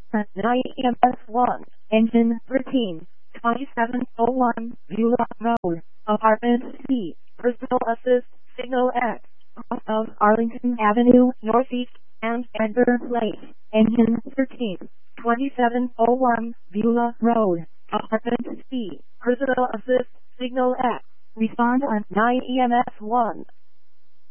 9 EMS 1, engine 13, 2701, Beulah Road, apartment C, personal assist, signal X, cross of Arlington Avenue, Northeast, and Edgar Place, engine 13, 2701, Beulah Road, apartment C, personal assist, signal X, respond on 9 EMS 1.